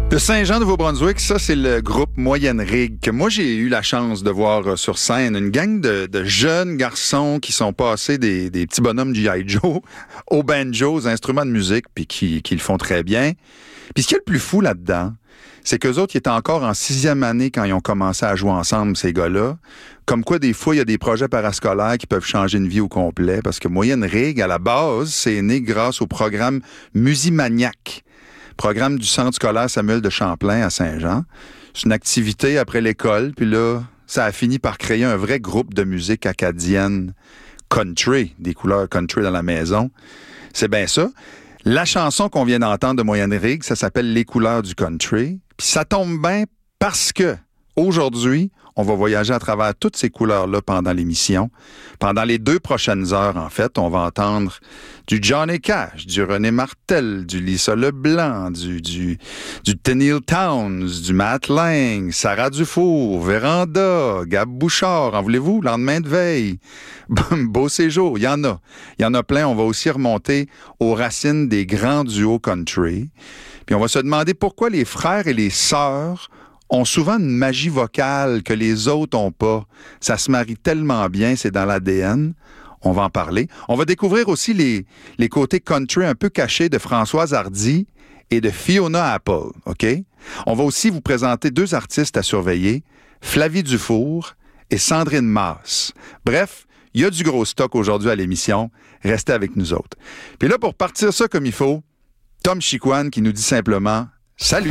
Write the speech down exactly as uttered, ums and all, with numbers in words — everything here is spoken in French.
De Saint-Jean-Nouveau-Brunswick, ça, c'est le groupe Moyenne Rigue que moi, j'ai eu la chance de voir sur scène. Une gang de, de jeunes garçons qui sont passés des, des petits bonhommes G I. Joe au banjo, aux instruments de musique, puis qui, qui le font très bien. Puis ce qui est le plus fou là-dedans, c'est qu'eux autres, ils étaient encore en sixième année quand ils ont commencé à jouer ensemble, ces gars-là. Comme quoi, des fois, il y a des projets parascolaires qui peuvent changer une vie au complet, parce que Moyenne Rigue, à la base, c'est né grâce au programme Musimaniac, programme du Centre scolaire Samuel de Champlain à Saint-Jean. C'est une activité après l'école, puis là, ça a fini par créer un vrai groupe de musique acadienne country, des couleurs country dans la maison. C'est bien ça. La chanson qu'on vient d'entendre de Moyenne Rigue, ça s'appelle « Les couleurs du country ». Puis ça tombe bien parce que aujourd'hui, on va voyager à travers toutes ces couleurs-là pendant l'émission. Pendant les deux prochaines heures, en fait, on va entendre du Johnny Cash, du René Martel, du Lisa Leblanc, du, du, du Tenille Townes, du Matt Lang, Sarah Dufour, Véranda, Gab Bouchard, en voulez-vous? Lendemain de veille, Beau séjour, il y en a. Il y en a plein. On va aussi remonter aux racines des grands duos country. Puis on va se demander pourquoi les frères et les sœurs ont souvent une magie vocale que les autres n'ont pas. Ça se marie tellement bien, c'est dans l'A D N. On va en parler. On va découvrir aussi les, les côtés country un peu cachés de Françoise Hardy et de Fiona Apple, OK? On va aussi vous présenter deux artistes à surveiller, Flavie Dufour et Sandrine Masse. Bref, il y a du gros stock aujourd'hui à l'émission. Restez avec nous autres. Puis là, pour partir ça comme il faut, Tom Chicoine qui nous dit simplement « Salut ».